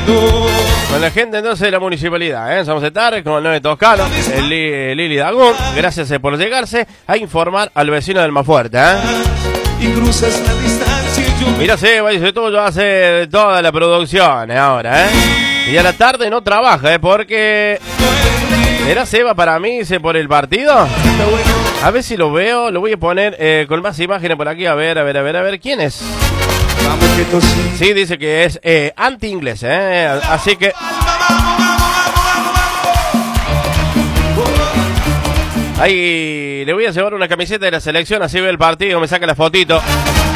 Con la gente entonces de la municipalidad, vamos a estar con el 9 Toscano, el Lili Dagún, gracias por llegarse a informar al vecino del Mafuerte. Y cruzas la distancia y yo... Mira, Seba dice todo, hace toda la producción ahora, y a la tarde no trabaja, porque... ¿Era Seba para mí, dice, por el partido? A ver si lo veo, lo voy a poner con más imágenes por aquí, a ver, ¿quién es? Sí, dice que es anti-inglés, así que... Ahí le voy a llevar una camiseta de la selección, así ve el partido, me saca la fotito.